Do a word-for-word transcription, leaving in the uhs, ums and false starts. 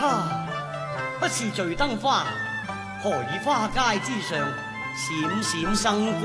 哈，不是聚燈花，何以花街之上閃閃生光？